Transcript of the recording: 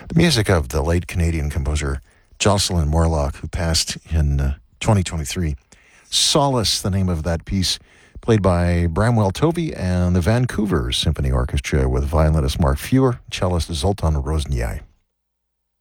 The music of the late Canadian composer Jocelyn Morlock, who passed in 2023. Solace, the name of that piece, played by Bramwell Tovey and the Vancouver Symphony Orchestra with violinist Mark Fewer, cellist Zoltan Roznyai.